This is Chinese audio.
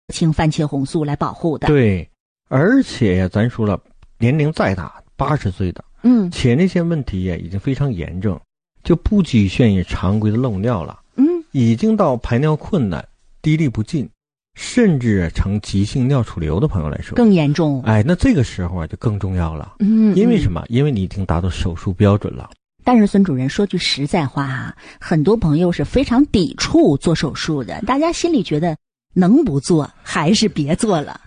清番茄红素来保护的。 对，而且呀，咱说了，年龄再大，80岁的，且那些问题呀已经非常严重，就不局限于常规的漏尿了，已经到排尿困难、滴沥不尽，甚至呈急性尿储留的朋友来说， 更严重。 那这个时候啊就更重要了。因为什么？因为你已经达到手术标准了。 但是孙主任说句实在话啊，很多朋友是非常抵触做手术的，大家心里觉得能不做还是别做了。